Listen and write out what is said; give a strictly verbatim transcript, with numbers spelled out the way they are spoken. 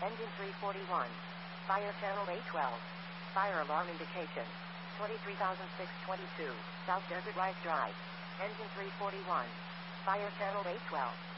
Engine three forty-one. Fire channel A twelve. Fire alarm indication. twenty-three thousand six hundred twenty-two. South Desert Rise Drive. Engine three forty-one. Fire channel A twelve.